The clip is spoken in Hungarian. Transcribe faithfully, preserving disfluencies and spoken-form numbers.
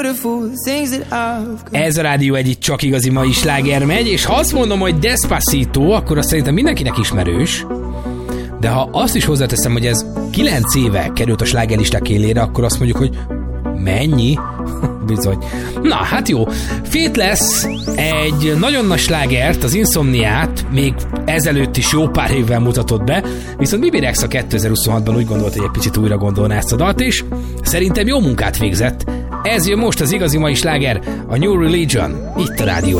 Ez a Rádió egy, itt csak igazi mai sláger megy, és ha azt mondom, hogy Despacito, akkor azt szerintem mindenkinek ismerős, de ha azt is hozzáteszem, hogy ez kilenc éve került a slágerlisták élére, akkor azt mondjuk, hogy mennyi? Bizony. Na, hát jó. Faithless egy nagyon nagy slágert, az Insomniát még ezelőtt is jó pár évvel mutatott be, viszont Bibi Rexha kétezer-huszonhatban úgy gondolt, hogy egy picit újra gondolná ezt a dalt, és szerintem jó munkát végzett. Ez jön most az igazi mai sláger, a New Religion, itt a Rádió